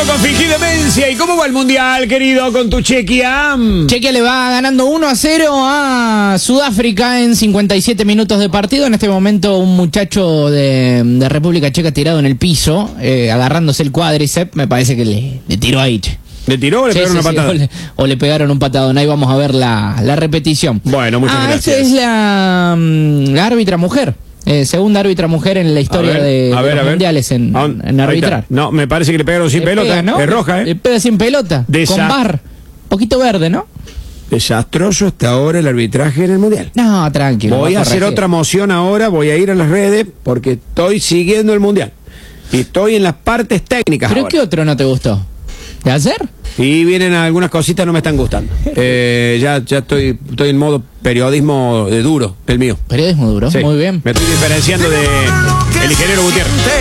con fingir demencia. ¿Y cómo va el mundial, querido, con tu Chequia? Chequia le va ganando 1-0 a Sudáfrica en 57 minutos de partido. En este momento un muchacho de República Checa tirado en el piso, agarrándose el cuádriceps. Me parece que le tiró ahí, che. ¿Le tiró o le pegaron una patada? O le pegaron un patadón. Ahí vamos a ver la repetición. Bueno, muchas gracias. Esta es la árbitra mujer. Segunda árbitra mujer en la historia de los mundiales en arbitrar. No, me parece que le pegaron sin pelota, ¿no? Es roja, ¿eh? Le pega sin pelota, con bar. Poquito verde, ¿no? Desastroso hasta ahora el arbitraje en el mundial. No, tranquilo. Voy a hacer otra moción ahora, voy a ir a las redes porque estoy siguiendo el mundial. Y estoy en las partes técnicas. ¿Pero ahora. qué otro no te gustó? ¿De ayer? Y vienen algunas cositas, no me están gustando. Ya estoy en modo periodismo duro, el mío. Periodismo duro, sí. Muy bien. Me estoy diferenciando de el ingeniero Gutiérrez.